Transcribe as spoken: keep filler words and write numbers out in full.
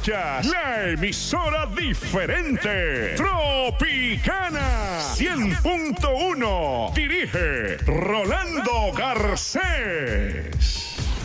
escuchas la emisora diferente, Tropicana cien punto uno. Dirige Rolando Garcés.